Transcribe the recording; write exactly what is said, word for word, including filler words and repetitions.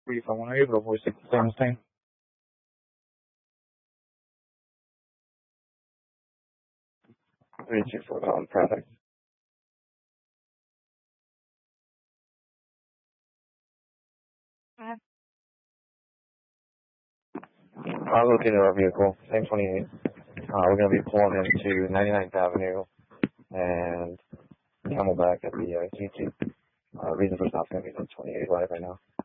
three five one eight, voice six seven stain. three two four on traffic. I located our vehicle, same twenty-eight. Uh, we're going to be pulling into ninety-ninth Avenue and Camelback at the uh, G T. Uh, reason for stop's going to be the twenty-eight live right now.